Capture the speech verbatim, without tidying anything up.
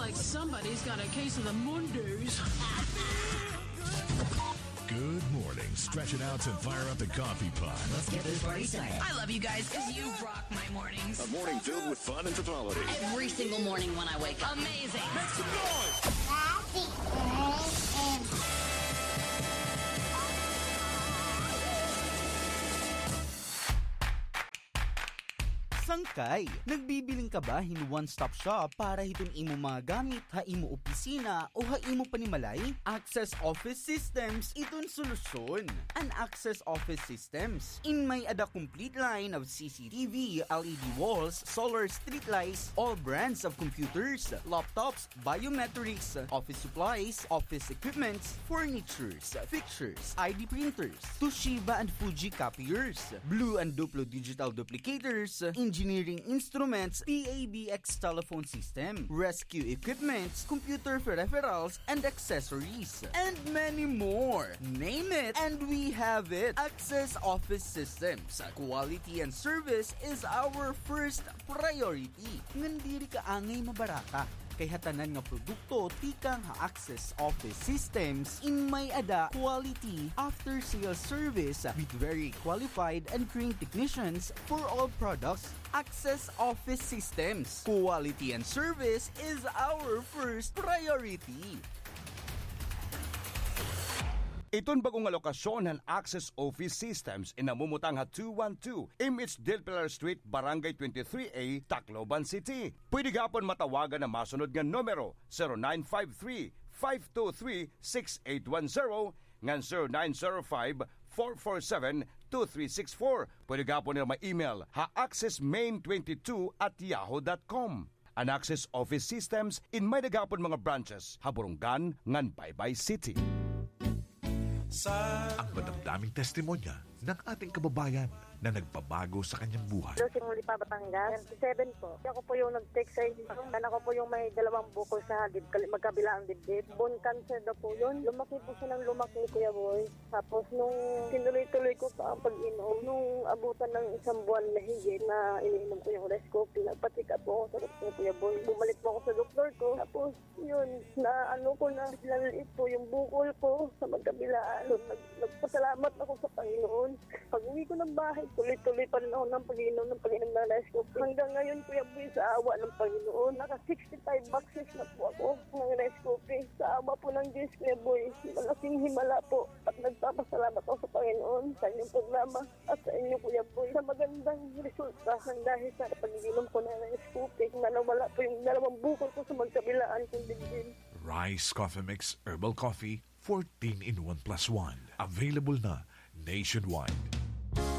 like somebody's got a case of the Mondays. Good morning. Stretch it out and fire up the coffee pot. Let's get this party started. I love you guys because you rock my mornings. A morning filled with fun and frivolity. Every single morning when I wake up. Amazing. Make some noise! Sangkay, nagbibiling ka ba hin one-stop shop para hiton imo mga gamit, ha imo opisina o ha imo panimalay? Access Office Systems iton solusyon. An Access Office Systems in may ada complete line of C C T V, L E D walls, solar street lights, all brands of computers, laptops, biometrics, office supplies, office equipments, furnitures, fixtures, I D printers, Toshiba and Fuji copiers, Blue and Duplo digital duplicators, engineering instruments, P A B X telephone system, rescue equipments, computer peripherals, and accessories, and many more. Name it, and we have it. Access Office Systems. Quality and service is our first priority. Ngandiri ka angay mabaraka. Kay hatanan nga produkto tikang ha Access Office Systems in may ada quality after sales service with very qualified and trained technicians for all products. Access Office Systems. Quality and service is our first priority. Iton bagong nga lokasyon ng Access Office Systems inamumutang ha two twelve M H Del Pilar Street, Barangay twenty-three A, Tacloban City. Pwede gapon matawagan na masunod nga numero zero nine five three, five two three, six eight one zero ngan zero nine zero five, four four seven, two three six four. Pwede gapon nila ma-email ha accessmain twenty-two at yahoo dot com. An Access Office Systems in may nagapon mga branches ha Burungan ngan Baybay City. Ang madamdaming testimonya ng ating kababayan na nagpabago sa kanyang buhay. Dosing muli pa Batangas, seven po. Ako po yung nag-text sa inyo. Ako po yung may dalawang bukol sa dib, magkabila ang dibdib. Bone cancer daw po yun. Lumaki po siya ng lumaki, Kuya Boy. Tapos nung tinuloy-tuloy ko pa ang pag-inom, nung abutan ng isang buwan na higit na iniinom ko yung Rescopy, nagpatika po ako sa doktor, Kuya Boy. Bumalik po ako sa doktor ko. Tapos yun, na ano ko na, laliit po yung bukol ko sa magkabilaan. Nag, nagpasalamat ako sa Panginoon. Pag uwi ko ng bahay, tuloy-tuloy pa rin ako ng pag-inom ng pag-inom ng Rescopy. Hanggang ngayon, Kuya Boy, sa awa ng Panginoon, naka sixty-five boxes na po ako ng Rescopy. Sa awa po ng Diyos, Kuya Boy, malaking himala po. At nagpapasalamat ako sa Panginoon sa inyong programa at sa inyo, Kuya Boy, sa magandang resulta dahil sa pag-inom ko ng Rescopy na nawala po yung dalawang bukol ko sa magkabilaan kong dibdib. Rice Coffee Mix Herbal Coffee fourteen in one plus one. Available na nationwide.